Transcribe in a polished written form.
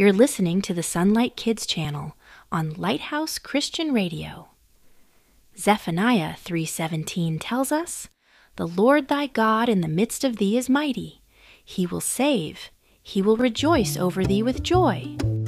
You're listening to the Sunlight Kids channel on Lighthouse Christian Radio. Zephaniah 3:17 tells us, "The Lord thy God in the midst of thee is mighty. He will save. He will rejoice over thee with joy.